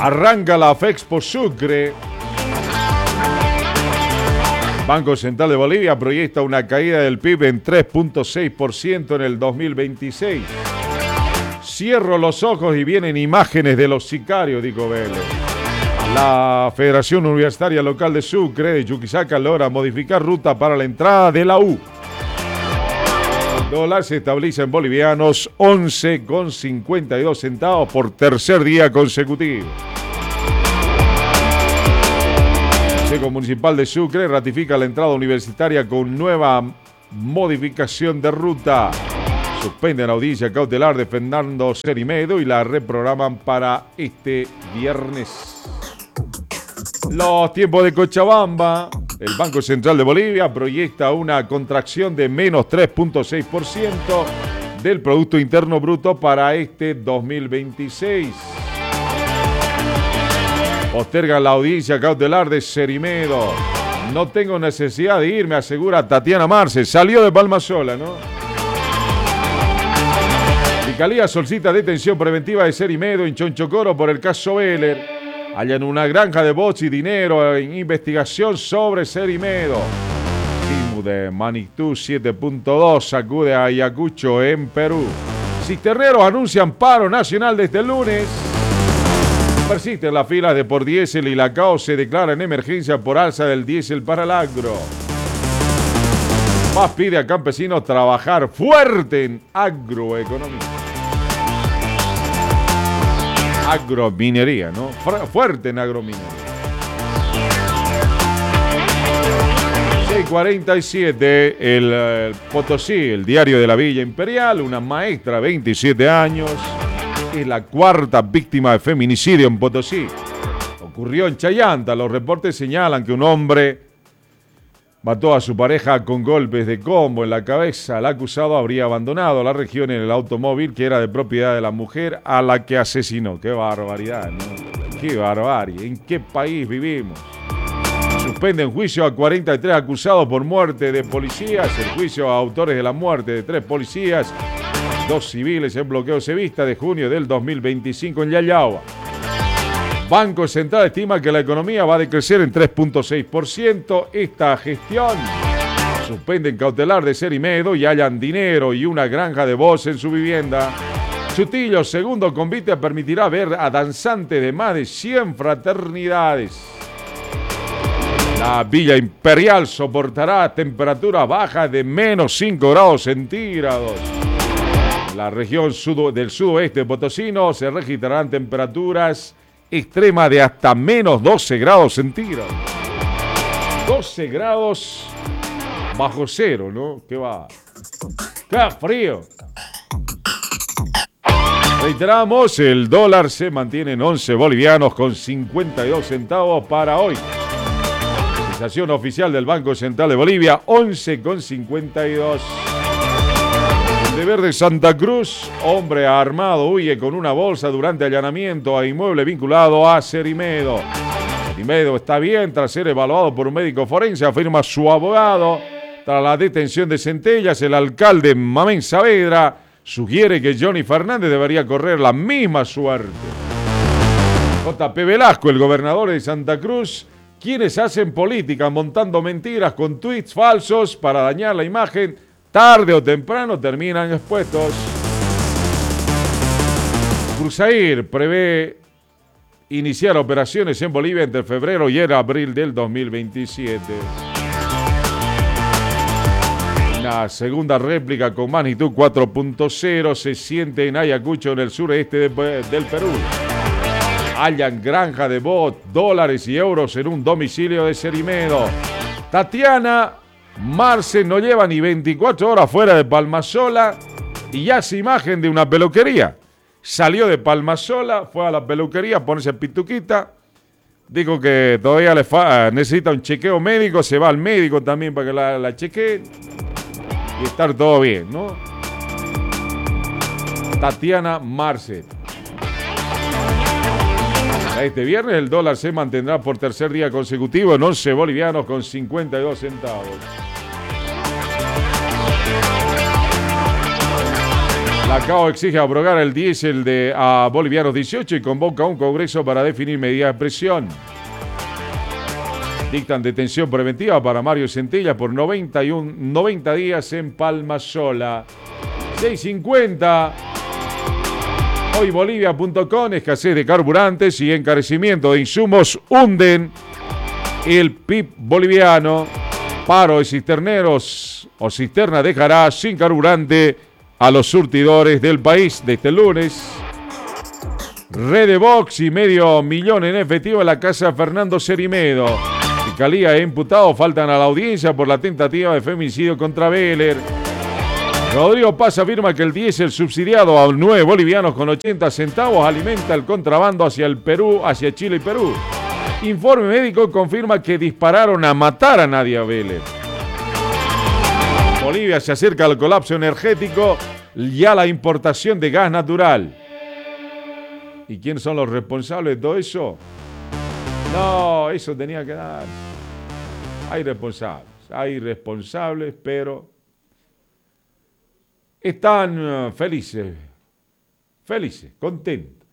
Arranca la FEXPO Sucre. Banco Central de Bolivia proyecta una caída del PIB en 3.6% en el 2026. Cierro los ojos y vienen imágenes de los sicarios, dijo Vélez. La Federación Universitaria Local de Sucre, de Chuquisaca, logra modificar ruta para la entrada de la U. El dólar se estabiliza en bolivianos 11,52 centavos por tercer día consecutivo. El Consejo Municipal de Sucre ratifica la entrada universitaria con nueva modificación de ruta. Suspenden audiencia cautelar de Fernando Cerimedo y la reprograman para este viernes. Los tiempos de Cochabamba. El Banco Central de Bolivia proyecta una contracción de menos 3.6% del Producto Interno Bruto para este 2026. Postergan la audiencia cautelar de Cerimedo. No tengo necesidad de irme, asegura Tatiana Marce. Salió de Palma sola, ¿no? Fiscalía solicita detención preventiva de Cerimedo en Chonchocoro por el caso Veller. Hallan una granja de bots y dinero en investigación sobre Cerimedo. Sismo de magnitud 7.2 sacude a Ayacucho en Perú. Cisterneros anuncian paro nacional desde el lunes. Persisten las filas de por diésel y la CAO se declara en emergencia por alza del diésel para el agro. Paz pide a campesinos trabajar fuerte en agroeconomía. Agrominería, ¿no? Fuerte en agrominería. 6:47, el Potosí, el diario de la Villa Imperial, una maestra, 27 años, es la cuarta víctima de feminicidio en Potosí. Ocurrió en Chayanta. Los reportes señalan que un hombre mató a su pareja con golpes de combo en la cabeza. El acusado habría abandonado la región en el automóvil que era de propiedad de la mujer a la que asesinó. ¡Qué barbaridad!, ¿no? ¡Qué barbarie! ¿En qué país vivimos? Suspenden juicio a 43 acusados por muerte de policías. El juicio a autores de la muerte de 3 policías, 2 civiles en bloqueo cevista de junio del 2025 en Yayagua. Banco Central estima que la economía va a decrecer en 3.6% esta gestión. Suspenden cautelar de Cerimedo y hallan dinero y una granja de bots en su vivienda. Chutillo, segundo convite, permitirá ver a danzantes de más de 100 fraternidades. La Villa Imperial soportará temperaturas bajas de menos 5 grados centígrados. En la región del sudoeste potosino se registrarán temperaturas extrema de hasta menos 12 grados centígrados. 12 grados bajo cero, ¿no? ¿Qué va? ¡Qué frío! Reiteramos, el dólar se mantiene en 11 bolivianos con 52 centavos para hoy. Cotización oficial del Banco Central de Bolivia, 11,52. Deber de Santa Cruz, hombre armado huye con una bolsa durante allanamiento a inmueble vinculado a Cerimedo. Cerimedo está bien tras ser evaluado por un médico forense, afirma su abogado. Tras la detención de Centellas, el alcalde Mamén Saavedra sugiere que Johnny Fernández debería correr la misma suerte. J.P. Velasco, el gobernador de Santa Cruz, quienes hacen política montando mentiras con tweets falsos para dañar la imagen, tarde o temprano terminan expuestos. Cruzair prevé iniciar operaciones en Bolivia entre febrero y abril del 2027. Una segunda réplica con magnitud 4.0 se siente en Ayacucho, en el sureste del Perú. Hallan granja de bots, dólares y euros en un domicilio de Cerimedo. Tatiana Marce no lleva ni 24 horas fuera de Palmasola y ya hace imagen de una peluquería. Salió de Palmasola, fue a la peluquería a ponerse pituquita. Dijo que todavía necesita un chequeo médico. Se va al médico también para que la chequee y estar todo bien, ¿no? Tatiana Marce. Este viernes el dólar se mantendrá por tercer día consecutivo en 11 bolivianos con 52 centavos. La CAO exige abrogar el diésel a bolivianos 18 y convoca un congreso para definir medidas de presión. Dictan detención preventiva para Mario Centella por 90 días en Palmasola. 6.50. Hoy Bolivia.com, escasez de carburantes y encarecimiento de insumos hunden el PIB boliviano. Paro de cisterneros o cisterna dejará sin carburante a los surtidores del país de este lunes. Red de Box y $500,000 en efectivo en la casa Fernando Cerimedo. Fiscalía e imputados faltan a la audiencia por la tentativa de feminicidio contra Beller. Rodrigo Paz afirma que el diésel subsidiado a 9 bolivianos con 80 centavos alimenta el contrabando hacia el Perú, hacia Chile y Perú. Informe médico confirma que dispararon a matar a Nadia Beller. Bolivia se acerca al colapso energético y a la importación de gas natural. ¿Y quiénes son los responsables de todo eso? No, eso tenía que dar. Hay responsables, pero están felices, contentos.